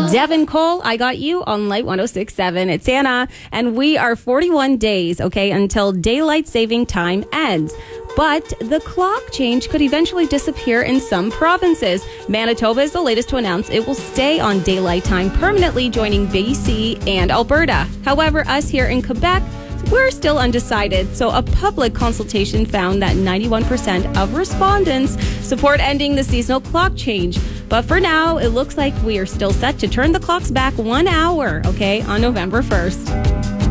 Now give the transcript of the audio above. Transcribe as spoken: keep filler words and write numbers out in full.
Devin Cole, I got you on Light one oh six point seven. It's Anna, and we are forty-one days, okay, until daylight saving time ends. But the clock change could eventually disappear in some provinces. Manitoba is the latest to announce it will stay on daylight time permanently, joining B C and Alberta. However, us here in Quebec, we're still undecided. So a public consultation found that ninety-one percent of respondents support ending the seasonal clock change. But for now, it looks like we are still set to turn the clocks back one hour, okay, on November first.